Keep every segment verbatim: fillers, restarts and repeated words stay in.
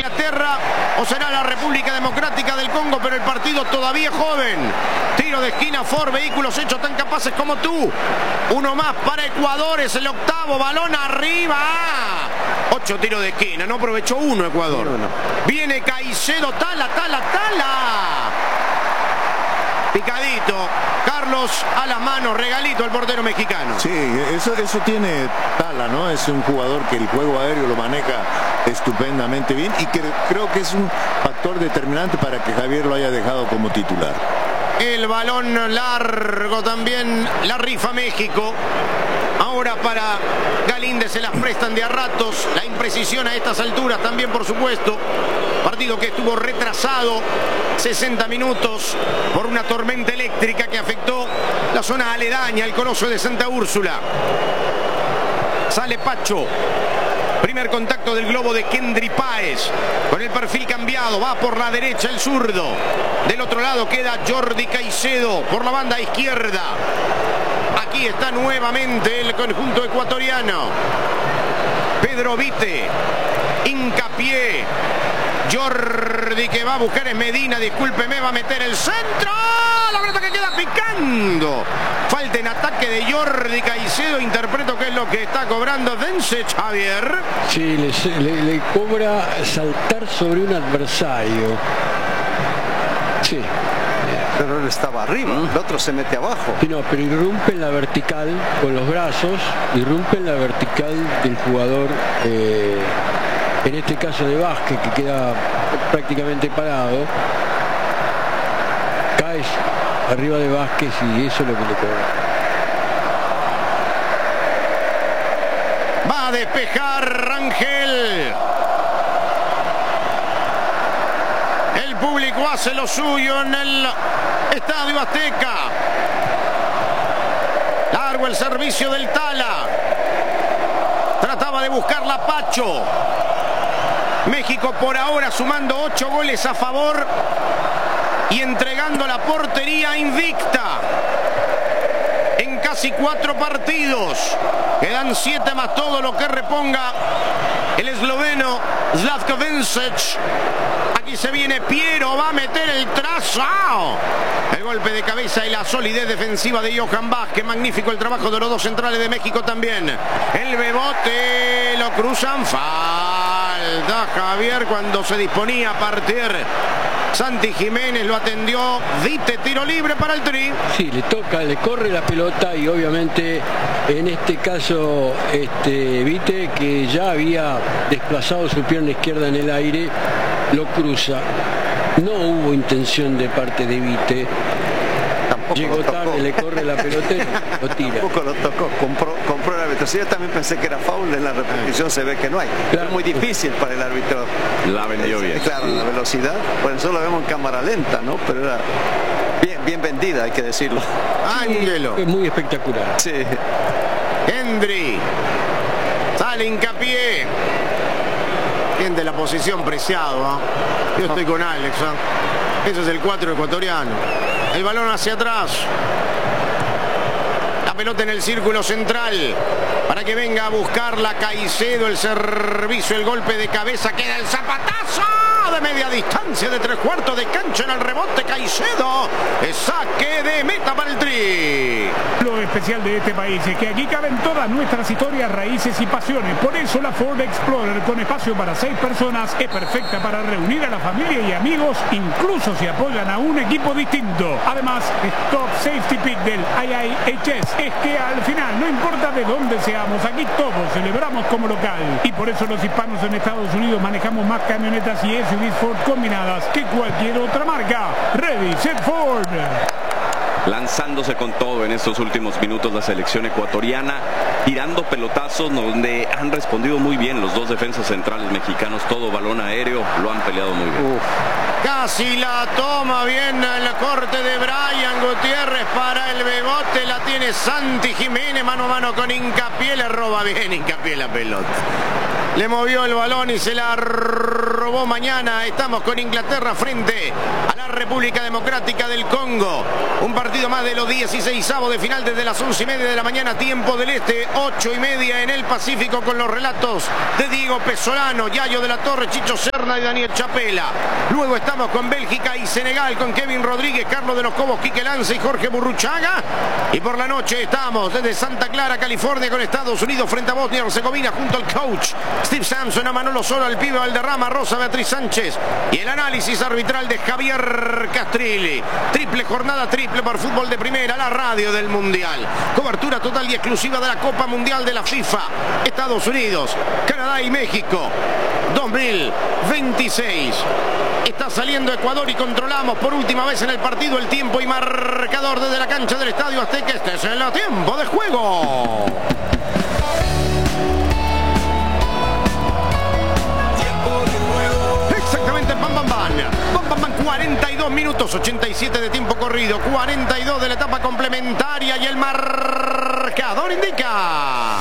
Inglaterra o será la República Democrática del Congo, pero el partido todavía es joven. Tiro de esquina, Ford, vehículos hechos tan capaces como tú. Uno más para Ecuador, es el octavo, balón arriba. Ocho tiros de esquina, no aprovechó uno Ecuador. Viene Caicedo, tala, tala, tala. Picadito, Carlos a las manos, regalito al portero mexicano. Sí, eso, eso tiene tala, ¿no? Es un jugador que el juego aéreo lo maneja estupendamente bien y que creo que es un factor determinante para que Javier lo haya dejado como titular. El balón largo también, la rifa México. Ahora para Galíndez se las prestan de a ratos. La imprecisión a estas alturas también, por supuesto. Partido que estuvo retrasado sesenta minutos por una tormenta eléctrica que afectó la zona aledaña, el Coloso de Santa Úrsula. Sale Pacho. Primer contacto del globo de Kendry Páez. Con el perfil cambiado, va por la derecha el zurdo. Del otro lado queda Jordi Caicedo por la banda izquierda. Aquí está nuevamente el conjunto ecuatoriano. Pedro Vite. Hincapié. Jordi que va a buscar es Medina, discúlpeme, va a meter el centro. La pelota que queda picando. Falta en ataque de Jordi Caicedo. Interpreto que es lo que está cobrando Dense, Javier. Sí, le, le, le cobra saltar sobre un adversario. Sí. Pero él estaba arriba, el otro se mete abajo. Sí, no, pero irrumpe en la vertical con los brazos, irrumpe en la vertical del jugador, eh, en este caso de Vázquez, que queda prácticamente parado. Cae arriba de Vázquez y eso es lo que le cobra. Va a despejar Rangel. El público hace lo suyo en el Estadio Azteca. Largo el servicio del Tala. Trataba de buscarla Pacho. México por ahora sumando ocho goles a favor y entregando la portería invicta en casi cuatro partidos. Quedan siete más todo lo que reponga el esloveno Zlatko Vincic. Aquí se viene Piero, va a meter el trazado. El golpe de cabeza y la solidez defensiva de Johan Vázquez. Magnífico el trabajo de los dos centrales de México también. El Bebote, lo cruzan. Falta Javier cuando se disponía a partir. Santi Jiménez lo atendió. Vite, tiro libre para el Tri. Sí, le toca, le corre la pelota y obviamente en este caso este Vite, que ya había desplazado su pierna izquierda en el aire, lo cruza. No hubo intención de parte de Vite. Tampoco Llegó tarde, le corre la pelota y lo tira. Tampoco lo tocó, compró, compró el árbitro. Sí, yo también pensé que era foul, en la repetición se ve que no hay. Claro. Es muy difícil para el árbitro. La vendió bien. Claro, la velocidad. Bueno, eso lo vemos en cámara lenta, ¿no? Pero era bien, bien vendida, hay que decirlo. Ángelo. Es muy espectacular. Sí. Hendry. Sale Hincapié. Bien de la posición, Preciado. ¿eh? Yo estoy con Alex. ¿eh? Ese es el cuatro ecuatoriano. El balón hacia atrás. La pelota en el círculo central. Para que venga a buscarla Caicedo. El servicio, el golpe de cabeza. Queda el zapatazo de media distancia de tres cuartos de cancha en el rebote. Caicedo. Es saque de meta para el Tri. Lo especial de este país es que aquí caben todas nuestras historias, raíces y pasiones. Por eso la Ford Explorer, con espacio para seis personas, es perfecta para reunir a la familia y amigos, incluso si apoyan a un equipo distinto. Además, es top safety pick del I I H S. Es que al final, no importa de dónde seamos, aquí todos celebramos como local. Y por eso los hispanos en Estados Unidos manejamos más camionetas y S U Vs Ford combinadas que cualquier otra marca. Ready, set, Ford. Lanzándose con todo en estos últimos minutos la selección ecuatoriana, tirando pelotazos donde han respondido muy bien los dos defensas centrales mexicanos. Todo balón aéreo lo han peleado muy bien. Uf. Casi la toma bien el corte de Brian Gutiérrez para el Bebote. La tiene Santi Jiménez mano a mano con Hincapié. Le roba bien Hincapié la pelota. Le movió el balón y se la robó mañana. Estamos con Inglaterra frente a la República Democrática del Congo. Un partido más de los dieciseisavos de final desde las once y media de la mañana, tiempo del este, ocho y media en el Pacífico, con los relatos de Diego Pesolano, Yayo de la Torre, Chicho Serna y Daniel Chapela. Luego estamos con Bélgica y Senegal, con Kevin Rodríguez, Carlos de los Cobos, Quique Lance y Jorge Burruchaga. Y por la noche estamos desde Santa Clara, California, con Estados Unidos frente a Bosnia y Herzegovina, junto al coach Steve Sampson, a Manolo Solo, al pibe Valderrama, Rosa Beatriz Sánchez y el análisis arbitral de Javier Castrilli. Triple jornada, triple por fútbol de primera, la radio del Mundial. Cobertura total y exclusiva de la Copa Mundial de la FIFA. Estados Unidos, Canadá y México dos mil veintiséis. Está saliendo Ecuador y controlamos por última vez en el partido el tiempo y marcador desde la cancha del Estadio Azteca. Este es el tiempo de juego. Exactamente, bam, bam, bam. Bam, bam, bam. cuarenta y dos minutos, ochenta y siete de tiempo corrido, cuarenta y dos de la etapa complementaria y el marcador indica.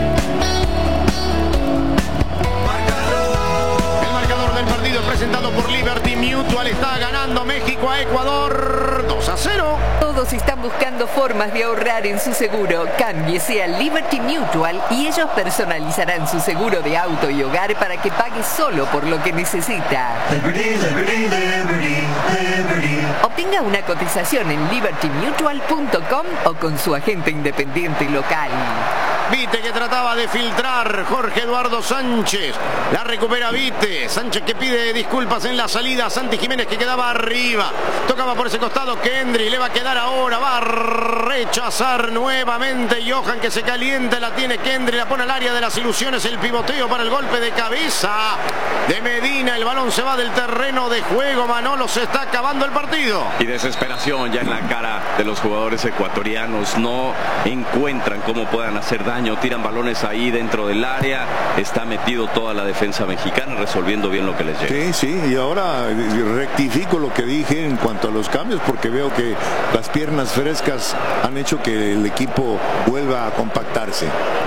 El marcador del partido presentado por Liberty Mutual. Está ganando México a Ecuador dos a cero. Todos están buscando formas de ahorrar en su seguro. Cámbiese a Liberty Mutual y ellos personalizarán su seguro de auto y hogar para que pague solo por lo que necesita. Liberty, Liberty, Liberty, Liberty. Obtenga una cotización en liberty mutual punto com o con su agente independiente local. Vite que trataba de filtrar Jorge Eduardo Sánchez. La recupera Vite. Sánchez que pide disculpas en la salida. Santi Jiménez que quedaba arriba. Tocaba por ese costado Kendry. Le va a quedar ahora. Va a rechazar nuevamente Johan, que se calienta. La tiene Kendry. La pone al área de las ilusiones. El pivoteo para el golpe de cabeza de Medina. El balón se va del terreno de juego. Manolo, se está acabando el partido. Y desesperación ya en la cara de los jugadores ecuatorianos. No encuentran cómo puedan hacer daño. Tiran balones ahí dentro del área. Está metido toda la defensa mexicana resolviendo bien lo que les llega. Sí, sí, y ahora rectifico lo que dije en cuanto a los cambios, porque veo que las piernas frescas han hecho que el equipo vuelva a compactarse.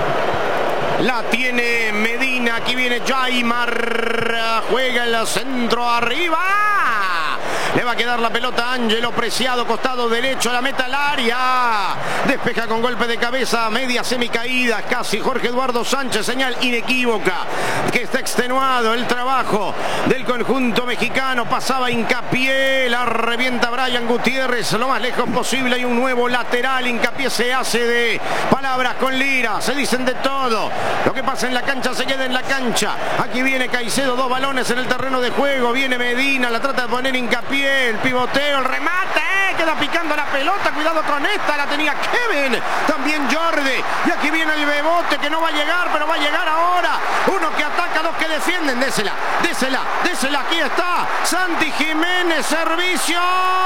La tiene Medina, aquí viene Jaimar, juega el centro arriba. Le va a quedar la pelota a Ángelo Preciado, costado derecho, a la meta al área. Despeja con golpe de cabeza, media semicaída, casi Jorge Eduardo Sánchez, señal inequívoca que está extenuado el trabajo del conjunto mexicano. Pasaba Hincapié, la revienta Brian Gutiérrez lo más lejos posible. Hay un nuevo lateral, Hincapié se hace de palabras con Lira, se dicen de todo. Lo que pasa en la cancha se queda en la cancha. Aquí viene Caicedo, dos balones en el terreno de juego. Viene Medina, la trata de poner Hincapié. El pivoteo, el remate, eh, queda picando la pelota. Cuidado con esta, la tenía Kevin. También Jordi. Y aquí viene el Bebote, que no va a llegar, pero va a llegar ahora. Uno que ataca, dos que defienden. Désela, désela, désela. Aquí está Santi Jiménez, servicio.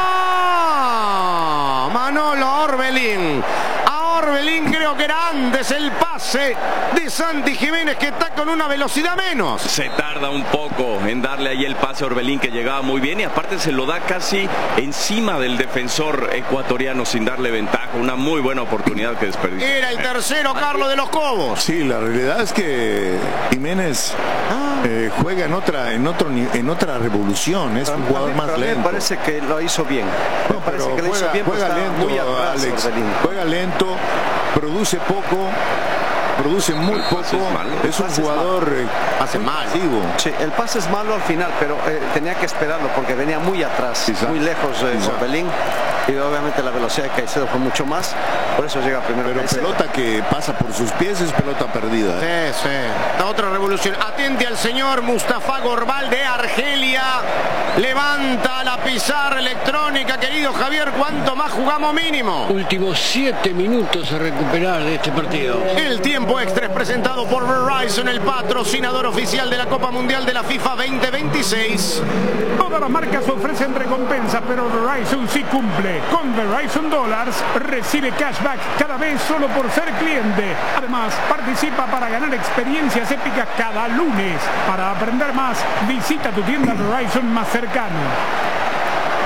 Manolo Orbelín. Orbelín, creo que era antes el pase de Santi Jiménez, que está con una velocidad menos. Se tarda un poco en darle ahí el pase a Orbelín, que llegaba muy bien, y aparte se lo da casi encima del defensor ecuatoriano sin darle ventaja. Una muy buena oportunidad que desperdició. Era el tercero, Carlos de los Cobos. Sí, la realidad es que Jiménez eh, juega en otra, en otro, en otra revolución. Es un jugador más lento. Me parece que lo hizo bien. Me No, parece pero que lo juega, hizo bien, juega pues lento, muy atrás, Alex. Orbelín. Juega lento, produce poco, produce muy poco. Es un jugador eh, hace mal. pasivo. Sí, el pase es malo al final, pero eh, tenía que esperarlo porque venía muy atrás, Quizá. muy lejos de Quizá. Orbelín, y obviamente la velocidad de Caicedo fue mucho más, por eso llega primero. Pero Caicedo. pelota que pasa por sus pies es pelota perdida. Sí, sí. La otra revolución. Atente al señor Mustafa Gorbal de Argelia. Levanta la pizarra electrónica, querido Javier. ¿Cuánto más jugamos mínimo? Últimos siete minutos a recuperar de este partido. El tiempo extra es presentado por Verizon, el patrocinador oficial de la Copa Mundial de la FIFA veinte veintiséis. Todas las marcas ofrecen recompensas, pero Verizon sí cumple. Con Verizon Dollars recibe cashback cada vez solo por ser cliente. Además, participa para ganar experiencias épicas cada lunes. Para aprender más, visita tu tienda Verizon más cercana.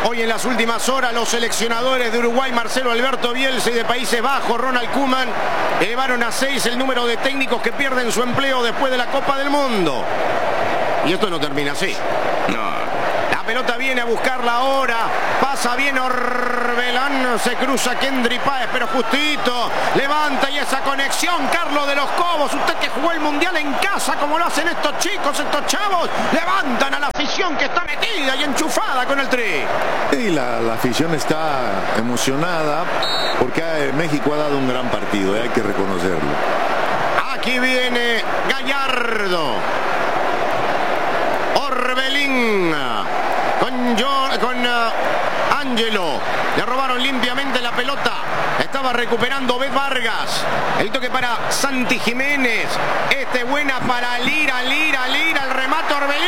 Hoy en las últimas horas los seleccionadores de Uruguay, Marcelo Alberto Bielsa, y de Países Bajos, Ronald Koeman, elevaron a seis el número de técnicos que pierden su empleo después de la Copa del Mundo. Y esto no termina así. No. La pelota viene a buscarla ahora. Pasa bien Orbelán. Se cruza Kendry Páez, pero justito. Levanta y esa conexión. Carlos de los Cobos. Usted que jugó el Mundial en casa, como lo hacen estos chicos, estos chavos. Levantan a la afición que está metida y enchufada con el Tri. Y la, la afición está emocionada porque México ha dado un gran partido, eh, hay que reconocerlo. Aquí viene Gallardo. Orbelín con, yo, con uh, Ángelo. Le robaron limpiamente la pelota. Estaba recuperando Bet Vargas. El toque para Santi Jiménez. Este buena para Lira, Lira, Lira. El remate Orbelín.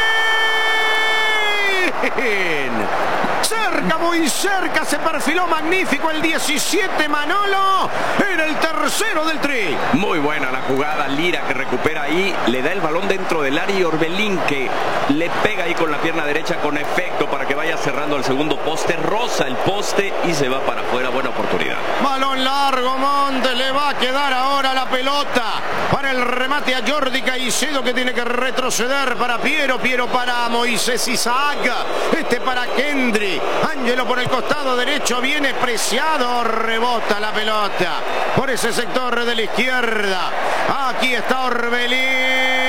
Cerca, muy cerca, se perfiló magnífico el diecisiete Manolo. Era el tercero del Tri. Muy buena la jugada, Lira que recupera ahí, le da el balón dentro del área y Orbelín que le pega ahí con la pierna derecha con efecto para que vaya cerrando el segundo poste, roza el poste y se va para afuera. Buena oportunidad. Balón largo, Montes, le va a quedar ahora la pelota para el remate a Jordi Caicedo, que tiene que retroceder para Piero, Piero para Moisés Isaac, este para Kendry. Ángelo por el costado derecho, viene Preciado, rebota la pelota por ese sector de la izquierda. Aquí está Orbelín.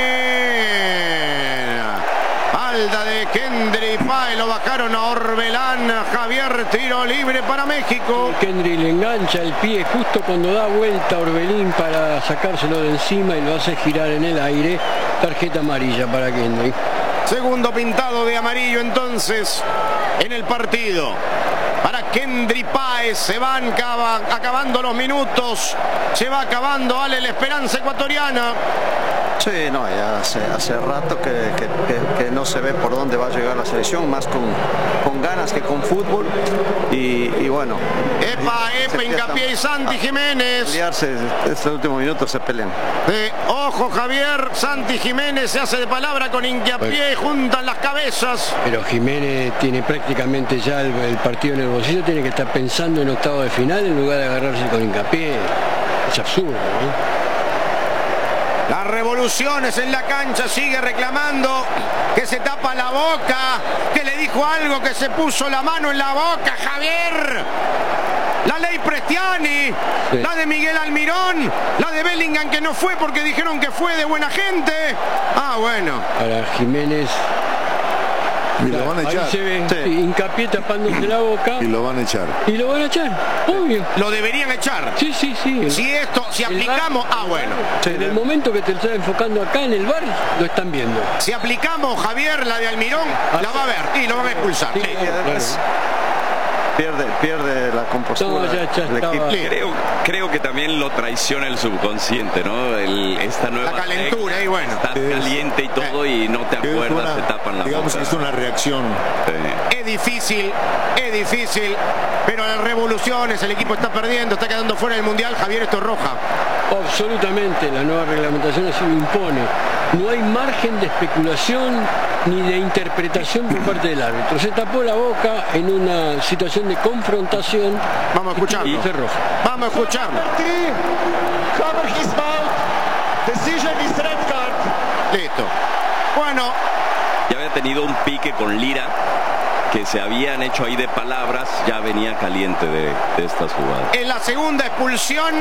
Falta de Kendry Páez, lo bajaron a Orbelán. Javier, tiro libre para México. Kendry le engancha el pie justo cuando da vuelta a Orbelín para sacárselo de encima y lo hace girar en el aire. Tarjeta amarilla para Kendry. Segundo pintado de amarillo entonces en el partido para Kendry Páez. Se van acabando los minutos. Se va acabando, Ale, la esperanza ecuatoriana. Sí, no, ya hace, hace rato que, que, que, que no se ve por dónde va a llegar la selección, más con, con ganas que con fútbol. Y, y bueno. Epa, epa, Hincapié y Santi Jiménez. Pelearse, estos últimos minutos se pelean. Eh, ojo, Javier, Santi Jiménez se hace de palabra con Hincapié y juntan las cabezas. Pero Jiménez tiene prácticamente ya el, el partido en el bolsillo, tiene que estar pensando en octavo de final en lugar de agarrarse con Hincapié. Es absurdo, ¿no? Las revoluciones en la cancha, sigue reclamando que se tapa la boca, que le dijo algo, que se puso la mano en la boca, Javier. La ley Prestiani, sí. La de Miguel Almirón, la de Bellingham que no fue porque dijeron que fue de buena gente. Ah, bueno. Para Jiménez. Y lo van a echar. Ahí se ve, sí. Hincapié tapándose la boca. Y lo van a echar. Y lo van a echar, obvio. Lo deberían echar. Sí, sí, sí. Si esto, si aplicamos, bar, ah, bueno. Sí, en el momento que te está enfocando acá en el bar, lo están viendo. Si aplicamos, Javier, la de Almirón, ah, la va a ver y lo van a expulsar. Sí, sí. claro. Pierde, pierde la compostura. No, ya, ya estaba. Creo, creo que también lo traiciona el subconsciente, ¿no? El, esta nueva la calentura, técnica, y bueno. Estás es, caliente y todo eh, y no te acuerdas, una, te tapan la digamos boca. Que es una reacción. Sí. Es difícil, es difícil, pero las revoluciones, el equipo está perdiendo, está quedando fuera del Mundial. Javier, esto es roja. Absolutamente, la nueva reglamentación así lo impone. No hay margen de especulación ni de interpretación por parte del árbitro. Se tapó la boca en una situación de confrontación. Vamos a escucharlo. Y roja. Vamos a escucharlo. Listo. Bueno. Ya había tenido un pique con Lira que se habían hecho ahí de palabras, ya venía caliente de, de estas jugadas. En la segunda expulsión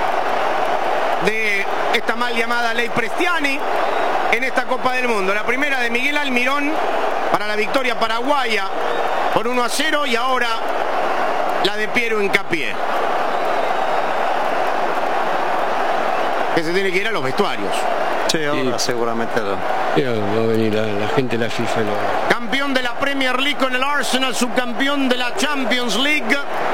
de esta mal llamada ley Prestiani en esta Copa del Mundo. La primera de Miguel Almirón para la victoria paraguaya por uno a cero y ahora la de Piero Hincapié, que se tiene que ir a los vestuarios. Sí, ahora sí. Seguramente lo... Sí, va a venir la, la gente de la FIFA. Lo... Campeón de la Premier League con el Arsenal, subcampeón de la Champions League.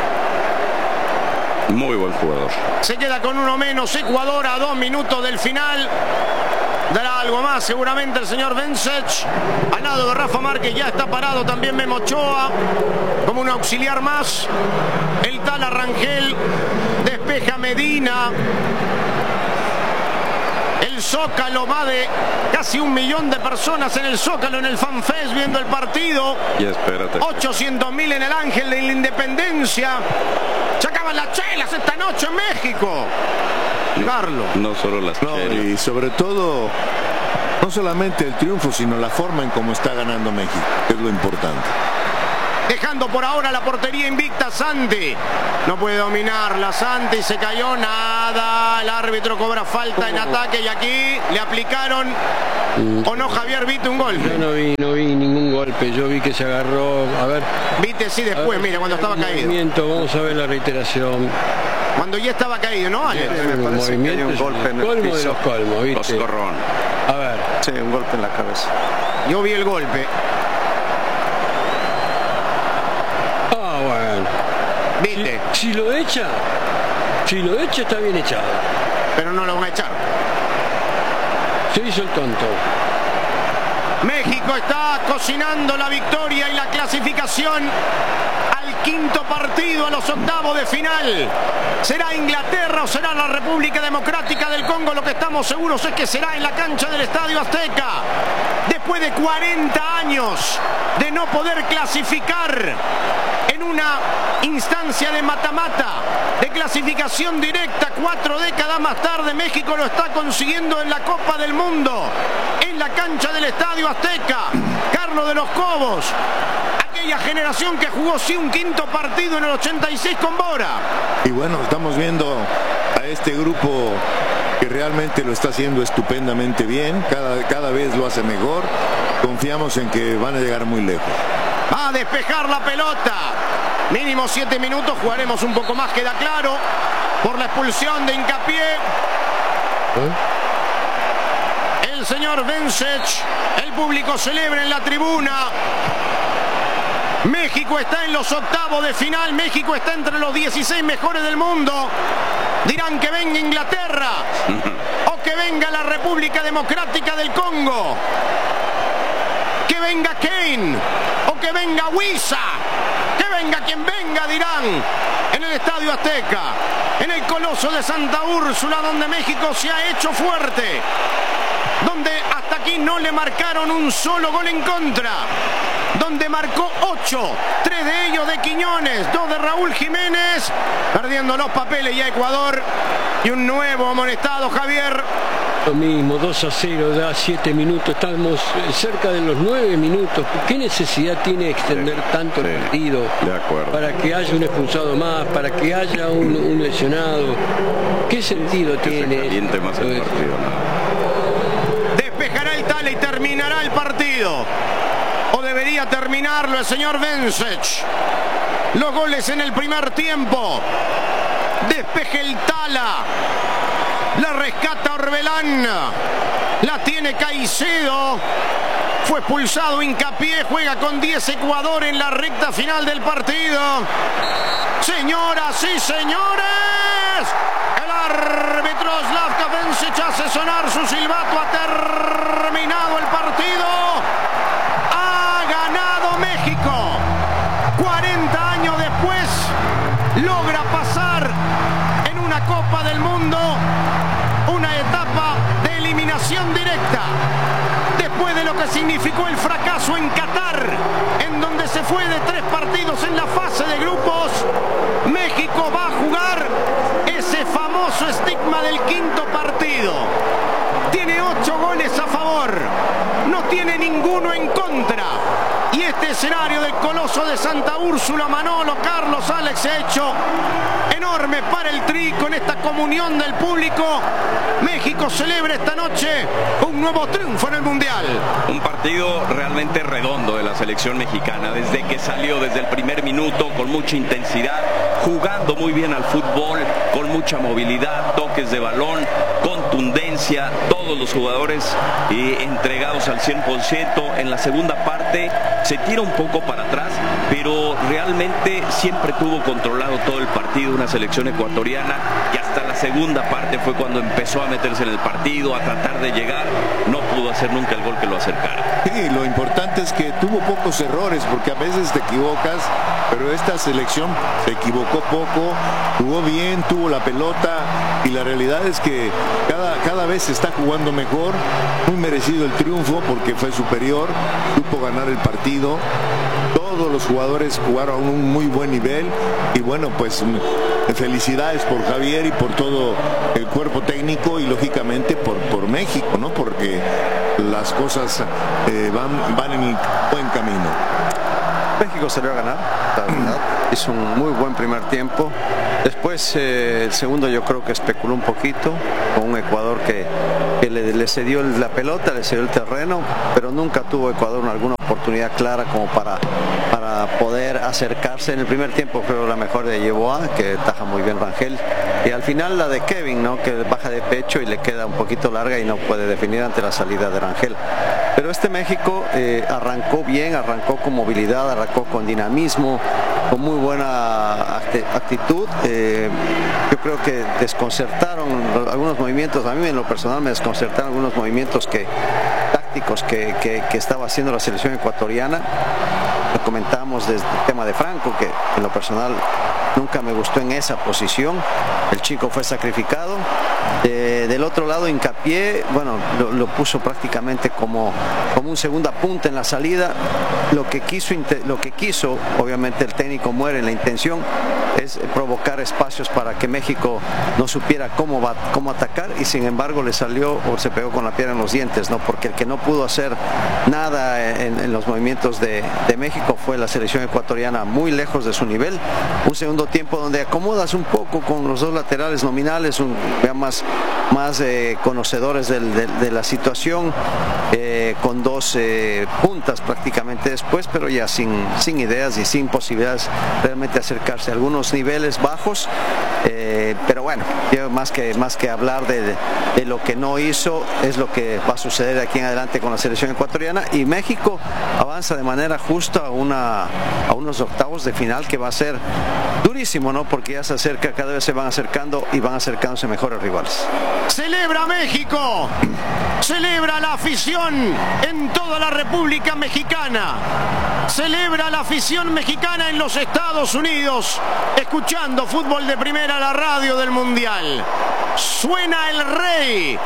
Muy buen jugador. Se queda con uno menos Ecuador a dos minutos del final. Dará algo más seguramente el señor Vencech. Al lado de Rafa Márquez ya está parado también Memo Ochoa como un auxiliar más. El Tala Rangel despeja Medina. El el Zócalo, va de casi un millón de personas en el Zócalo, en el FanFest, viendo el partido. Y espérate. ochocientos mil en el Ángel de la Independencia. Se acaban las chelas esta noche en México. Carlos. No solo las no, chelas. Y sobre todo, no solamente el triunfo, sino la forma en cómo está ganando México, que es lo importante. Dejando por ahora la portería invicta Santi. No puede dominarla Santi, se cayó, nada. El árbitro cobra falta en ataque y aquí le aplicaron, ¿o no, Javier? ¿Viste un golpe? Yo no vi, no vi ningún golpe, yo vi que se agarró, a ver. Viste, sí, después, mire, cuando estaba caído. Movimiento, vamos a ver la reiteración. Cuando ya estaba caído, ¿no? Sí, me parece que hay un golpe en el colmo de piso. los colmos, ¿viste? Coscorrón. A ver. Sí, un golpe en la cabeza. Yo vi el golpe. Ah, bueno. ¿Viste? Si, si lo echa, si lo echa está bien echado. Pero no lo van a echar. Se hizo el tonto. México está cocinando la victoria y la clasificación al quinto partido, a los octavos de final. ¿Será Inglaterra o será la República Democrática del Congo? Lo que estamos seguros es que será en la cancha del Estadio Azteca. Después de cuarenta años de no poder clasificar en una instancia de mata-mata, de clasificación directa, cuatro décadas más tarde México lo está consiguiendo en la Copa del Mundo, en la cancha del Estadio Azteca. Carlos de los Cobos, aquella generación que jugó sí un quinto partido en el ochenta y seis con Bora. Y bueno, estamos viendo a este grupo que realmente lo está haciendo estupendamente bien, cada, cada vez lo hace mejor. Confiamos en que van a llegar muy lejos. Va a despejar la pelota. Mínimo siete minutos, jugaremos un poco más, queda claro, por la expulsión de Hincapié. ¿Eh? El señor Vencech, el público celebra en la tribuna. México está en los octavos de final, México está entre los dieciséis mejores del mundo. Dirán que venga Inglaterra o que venga la República Democrática del Congo, que venga Kane o que venga Huiza, que venga quien venga, dirán, en el Estadio Azteca, en el Coloso de Santa Úrsula, donde México se ha hecho fuerte, donde hasta aquí no le marcaron un solo gol en contra, donde marcó ocho, tres de ellos de Quiñones, dos de Raúl Jiménez, perdiendo los papeles ya Ecuador, y un nuevo amonestado, Javier. Lo mismo, dos a cero, da siete minutos, estamos cerca de los nueve minutos. ¿Qué necesidad tiene extender tanto el partido? De acuerdo. Para que haya un expulsado más, para que haya un, un lesionado. ¿Qué sentido que tiene? Se caliente más el partido, ¿no? Despejará el Tala y terminará el partido. O debería terminarlo el señor Vencech. Los goles en el primer tiempo. Despeje el Tala. La rescata Orbelán. La tiene Caicedo. Fue expulsado Hincapié. Juega con diez Ecuador en la recta final del partido. Señoras y señores, el árbitro Slavko Vencech hace sonar su silbato. Ha terminado el partido. Ha ganado México. cuarenta años después logra pasar en una Copa del Mundo una etapa de eliminación directa. Después de lo que significó el fracaso en Qatar, en donde se fue de tres partidos en la fase de grupos, México va a jugar ese famoso estigma del quinto partido. Tiene ocho goles a favor, no tiene ninguno en contra. Y este escenario del Coloso de Santa Úrsula, Manolo, Carlos, Alex, hecho enorme para el Tri con esta comunión del público. México celebra esta noche un nuevo triunfo en el Mundial. Un partido realmente redondo de la selección mexicana, desde que salió, desde el primer minuto, con mucha intensidad, jugando muy bien al fútbol, con mucha movilidad, toques de balón, contundencia, todos los jugadores eh, entregados al cien por ciento. En la segunda parte se tira un poco para atrás, pero realmente siempre tuvo controlado todo el partido, una selección ecuatoriana que hasta la segunda parte fue cuando empezó a meterse en el partido, a tratar de llegar. No pudo hacer nunca el gol que lo acercara. Sí, lo importante es que tuvo pocos errores, porque a veces te equivocas, pero esta selección se equivocó poco, jugó bien, tuvo la pelota, y la realidad es que cada, cada vez se está jugando mejor. Muy merecido el triunfo porque fue superior, supo ganar el partido. Todos los jugadores jugaron a un muy buen nivel, y bueno, pues felicidades por Javier y por todo el cuerpo técnico, y lógicamente por, por México, ¿no? Porque las cosas eh, van, van en el buen camino. México salió a ganar, la verdad. Hizo un muy buen primer tiempo. Después, eh, el segundo yo creo que especuló un poquito con un Ecuador que, que le, le cedió la pelota, le cedió el terreno, pero nunca tuvo Ecuador alguna oportunidad clara como para, para poder acercarse. En el primer tiempo creo la mejor de Yeboah, que taja muy bien Rangel, y al final la de Kevin, ¿no? Que baja de pecho y le queda un poquito larga y no puede definir ante la salida de Rangel. Pero este México eh, arrancó bien, arrancó con movilidad, arrancó con dinamismo, con muy buena actitud. Eh, yo creo que desconcertaron algunos movimientos, a mí en lo personal me desconcertaron algunos movimientos que, tácticos que, que, que estaba haciendo la selección ecuatoriana. Lo comentábamos desde el tema de Franco, que en lo personal nunca me gustó en esa posición. El chico fue sacrificado. Eh, del otro lado, Hincapié, bueno, lo, lo puso prácticamente como, como un segunda punta en la salida. Lo que quiso, lo que quiso, obviamente el técnico muere en la intención, es provocar espacios para que México no supiera cómo, va, cómo atacar, y sin embargo le salió o se pegó con la piedra en los dientes, ¿no? Porque el que no pudo hacer nada en, en los movimientos de, de México fue la selección ecuatoriana, muy lejos de su nivel. Un segundo tiempo donde acomodas un poco con los dos laterales nominales, un, ya más, más eh, conocedores del, de, de la situación, eh, con dos eh, puntas prácticamente después, pero ya sin, sin ideas y sin posibilidades realmente acercarse a algunos niveles bajos. Eh, pero bueno, yo más que, más que hablar de, de, de lo que no hizo, es lo que va a suceder de aquí en adelante con la selección ecuatoriana, y México avanza de manera justa a, una, a unos octavos de final que va a ser durísimo, ¿no? Porque ya se acerca, cada vez se van acercando y van acercándose mejores rivales. Celebra México, celebra la afición en toda la República Mexicana, celebra la afición mexicana en los Estados Unidos, escuchando Fútbol de Primera, la radio del Mundial. Suena el Rey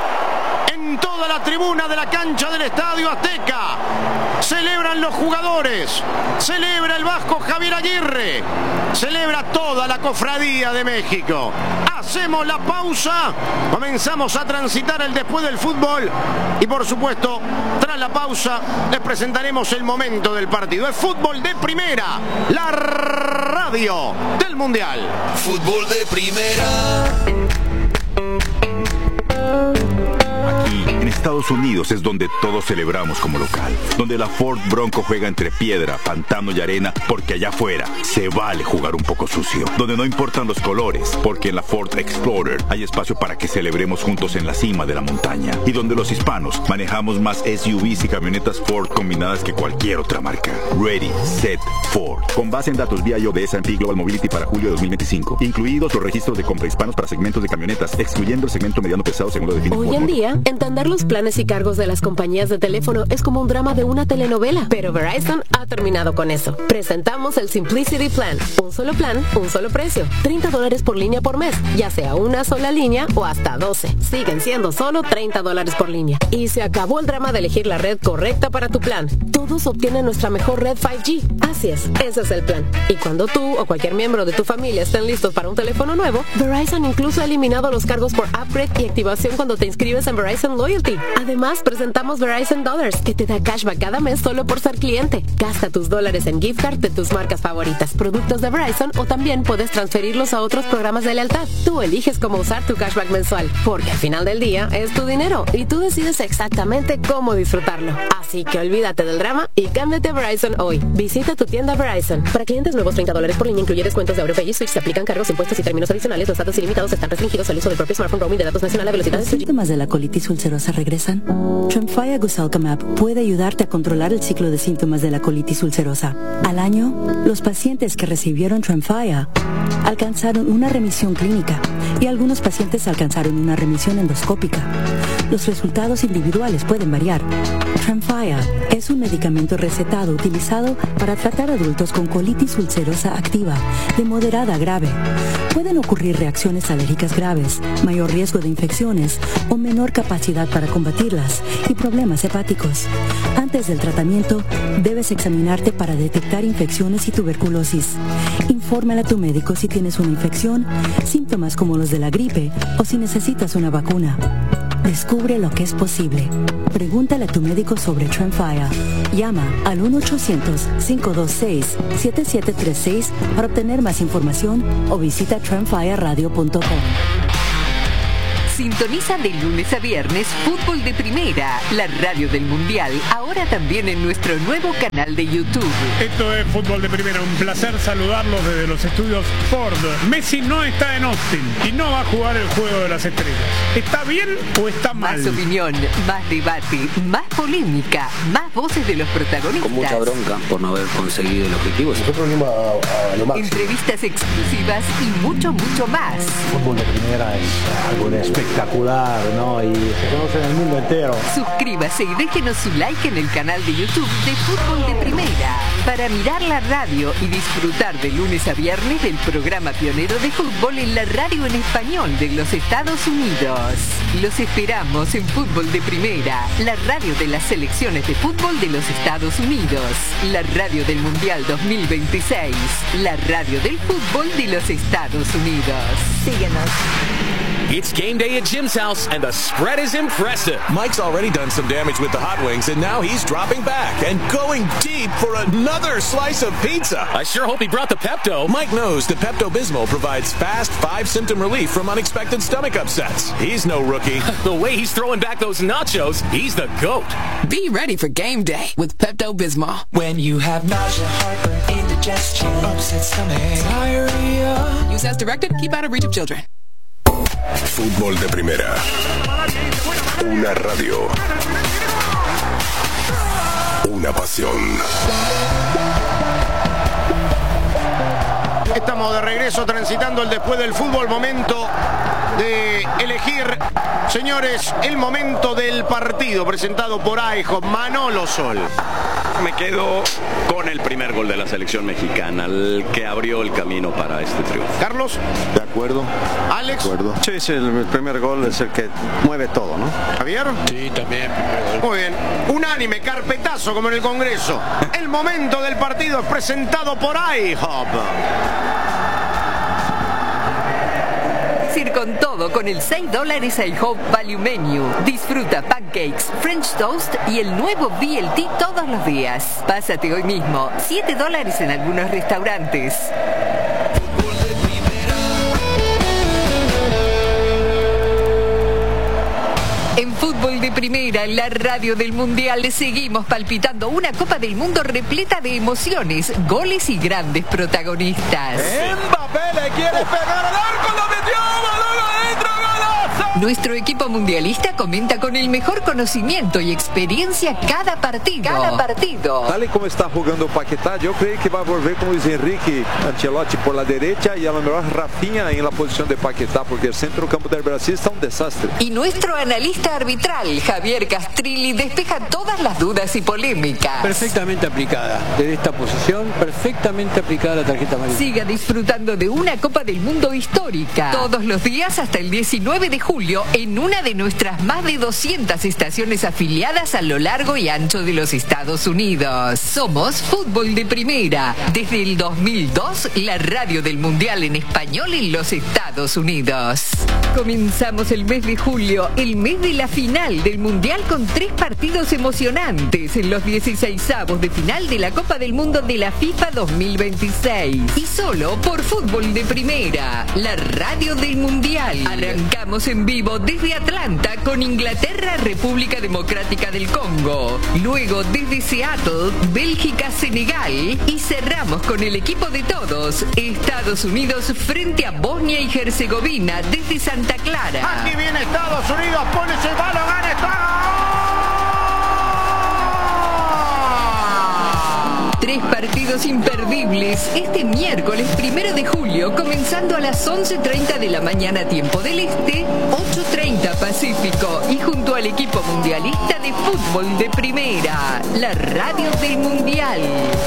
en toda la tribuna de la cancha del Estadio Azteca. Celebran los jugadores, celebra el vasco Javier Aguirre, celebra toda la cofradía de México. Hacemos la pausa, comenzamos a transitar el después del fútbol, y por supuesto, tras la pausa, les presentaremos el momento del partido. Es Fútbol de Primera, la radio del Mundial. Fútbol de Primera. Aquí, en Estados Unidos, es donde todos celebramos como local. Donde la Ford Bronco juega entre piedra, pantano y arena, porque allá afuera se vale jugar un poco sucio. Donde no importan los colores, porque en la Ford Explorer hay espacio para que celebremos juntos en la cima de la montaña. Y donde los hispanos manejamos más S U Vs y camionetas Ford combinadas que cualquier otra marca. Ready, Set, Ford. Con base en datos V I O de S and P Global Mobility para julio de dos mil veinticinco. Incluidos los registros de compra hispanos para segmentos de camionetas, excluyendo el segmento mediano pesado según lo define Ford. Hoy en día, entender los planes y cargos de las compañías de teléfono es como un drama de una telenovela, pero Verizon ha terminado con eso. Presentamos el Simplicity Plan. Un solo plan, un solo precio. treinta dólares por línea por mes, ya sea una sola línea o hasta doce. Siguen siendo solo treinta dólares por línea. Y se acabó el drama de elegir la red correcta para tu plan. Todos obtienen nuestra mejor red cinco G. Así es, ese es el plan. Y cuando tú o cualquier miembro de tu familia estén listos para un teléfono nuevo, Verizon incluso ha eliminado los cargos por upgrade y activación cuando te inscribes en Verizon Loyalty. Además, presentamos Verizon Dollars, que te da cashback cada mes solo por ser cliente. Gasta tus dólares en gift card de tus marcas favoritas, productos de Verizon, o también puedes transferirlos a otros programas de lealtad. Tú eliges cómo usar tu cashback mensual, porque al final del día es tu dinero y tú decides exactamente cómo disfrutarlo. Así que olvídate del drama y cámbiate a Verizon hoy. Visita tu tienda Verizon. Para clientes nuevos, treinta dólares por línea, incluye descuentos de AuroPay y Switch. Se aplican cargos, impuestos y términos adicionales. Los datos ilimitados están restringidos al uso del propio smartphone, roaming de datos nacional a velocidades. Los síntomas de la colitis ulcerosa regresan regresan? Tremfya Gosalcamab puede ayudarte a controlar el ciclo de síntomas de la colitis ulcerosa. Al año, los pacientes que recibieron Tremfya alcanzaron una remisión clínica y algunos pacientes alcanzaron una remisión endoscópica. Los resultados individuales pueden variar. Tremfya es un medicamento recetado utilizado para tratar adultos con colitis ulcerosa activa de moderada a grave. Pueden ocurrir reacciones alérgicas graves, mayor riesgo de infecciones o menor capacidad para combatirlas y problemas hepáticos. Antes del tratamiento, debes examinarte para detectar infecciones y tuberculosis. Infórmale a tu médico si tienes una infección, síntomas como los de la gripe o si necesitas una vacuna. Descubre lo que es posible. Pregúntale a tu médico sobre Tremfya. Llama al uno ochocientos, cinco dos seis, siete siete tres seis para obtener más información o visita tremfya radio punto com. Sintoniza de lunes a viernes Fútbol de Primera, la radio del Mundial, ahora también en nuestro nuevo canal de YouTube. Esto es Fútbol de Primera, un placer saludarlos desde los estudios Ford. Messi no está en Austin y no va a jugar el Juego de las Estrellas. ¿Está bien o está mal? Más opinión, más debate, más polémica, más voces de los protagonistas. Con mucha bronca por no haber conseguido el objetivo. Nosotros venimos a, a lo máximo. Entrevistas exclusivas y mucho, mucho más. Fútbol de Primera es algo de espectacular, ¿no? Y se conoce en el mundo entero. Suscríbase y déjenos su like en el canal de YouTube de Fútbol de Primera para mirar la radio y disfrutar de lunes a viernes del programa pionero de fútbol en la radio en español de los Estados Unidos. Los esperamos en Fútbol de Primera, la radio de las selecciones de fútbol de los Estados Unidos, la radio del Mundial dos mil veintiséis, la radio del fútbol de los Estados Unidos. Síguenos. It's game day at Jim's house, and the spread is impressive. Mike's already done some damage with the hot wings, and now he's dropping back and going deep for another slice of pizza. I sure hope he brought the Pepto. Mike knows that Pepto-Bismol provides fast five-symptom relief from unexpected stomach upsets. He's no rookie. The way he's throwing back those nachos, he's the GOAT. Be ready for game day with Pepto-Bismol. When you have nausea, heartburn, indigestion, upset stomach, diarrhea. Use as directed. Keep out of reach of children. Fútbol de Primera. Una radio. Una pasión. Estamos de regreso transitando el después del fútbol. Momento de elegir, señores, el momento del partido presentado por IHOP. Manolo Sol. Me quedo con el primer gol de la selección mexicana, el que abrió el camino para este triunfo. Carlos. De acuerdo. Alex. De acuerdo. Sí, sí, el primer gol es el que mueve todo, ¿no? Javier. Sí, también. Muy bien. Unánime, carpetazo como en el Congreso. El momento del partido es presentado por IHOP. Ir con todo con el seis dólares IHOP Value Menu. Disfruta pancakes, French toast y el nuevo B L T todos los días. Pásate hoy mismo. siete dólares en algunos restaurantes. En Fútbol de Primera, en la radio del Mundial, seguimos palpitando una Copa del Mundo repleta de emociones, goles y grandes protagonistas. Mbappé le quiere pegar al arco, lo metió, balón adentro, golazo. Nuestro equipo mundialista comenta con el mejor conocimiento y experiencia cada partido. Cada partido. Tal y como está jugando Paquetá, yo creo que va a volver con Luis Enrique Ancelotti por la derecha y a lo mejor Rafinha en la posición de Paquetá, porque el centro campo del Brasil está un desastre. Y nuestro analista arbitral, Javier Castrilli, despeja todas las dudas y polémicas. Perfectamente aplicada. Desde esta posición, perfectamente aplicada la tarjeta amarilla. Siga disfrutando de una Copa del Mundo histórica. Todos los días hasta el diecinueve de julio en una de nuestras más de doscientas estaciones afiliadas a lo largo y ancho de los Estados Unidos. Somos Fútbol de Primera. Desde el dos mil dos, la radio del Mundial en español en los Estados Unidos. Comenzamos el mes de julio, el mes de la final del Mundial con tres partidos emocionantes en los dieciseisavos de final de la Copa del Mundo de la FIFA dos mil veintiséis. Y solo por Fútbol de Primera, la radio del Mundial. Arrancamos en vivo vivo desde Atlanta con Inglaterra, República Democrática del Congo. Luego desde Seattle, Bélgica, Senegal. Y cerramos con el equipo de todos, Estados Unidos frente a Bosnia y Herzegovina desde Santa Clara. Aquí viene Estados Unidos, pone ese balón, gana Estados. Tres partidos imperdibles este miércoles primero de julio, comenzando a las once treinta de la mañana tiempo del Este, ocho treinta Pacífico, y junto al equipo mundialista de fútbol de primera, la radio del Mundial.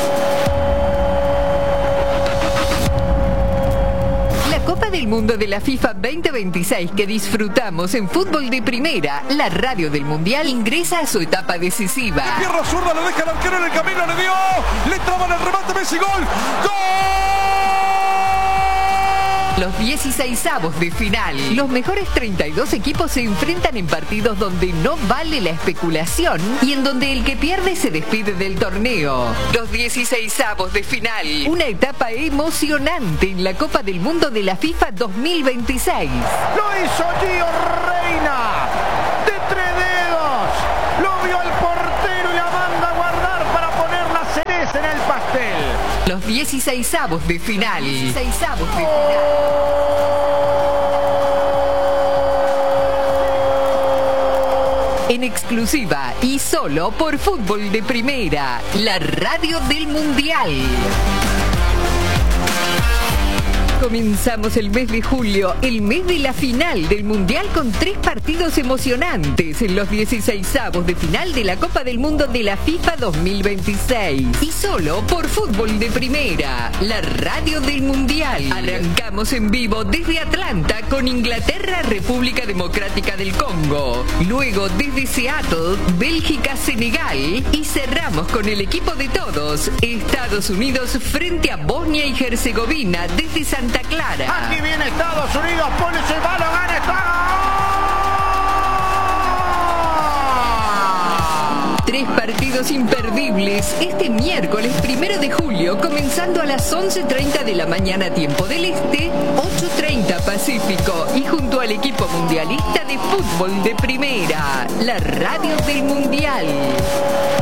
La Copa del Mundo de la FIFA veinte veintiséis que disfrutamos en fútbol de primera, la radio del Mundial ingresa a su etapa decisiva. De pierna zurda, lo deja el arquero en el camino, le dio, le traban el remate, Messi, gol, ¡gol! Los dieciseisavos de final. Los mejores treinta y dos equipos se enfrentan en partidos donde no vale la especulación y en donde el que pierde se despide del torneo. Los dieciseisavos de final. Una etapa emocionante en la Copa del Mundo de la FIFA dos mil veintiséis. Lo hizo Gio Reyna. De tres dedos. Lo vio el portero y la manda a guardar para poner la cereza en el pastel. Los dieciseisavos de final. dieciseisavos de final. En exclusiva y solo por Fútbol de Primera, la radio del Mundial. Comenzamos el mes de julio, el mes de la final del Mundial, con tres partidos emocionantes en los dieciseisavos de final de la Copa del Mundo de la FIFA dos mil veintiséis. Y solo por Fútbol de Primera, la radio del Mundial. Arrancamos en vivo desde Atlanta con Inglaterra, República Democrática del Congo. Luego desde Seattle, Bélgica, Senegal. Y cerramos con el equipo de todos, Estados Unidos frente a Bosnia y Herzegovina desde Santa Clara. Aquí viene Estados Unidos, pone ese balón, gana Estados. Tres partidos imperdibles este miércoles primero de julio, comenzando a las once treinta de la mañana tiempo del Este, ocho treinta Pacífico, y junto al equipo mundialista de fútbol de primera, la radio del Mundial.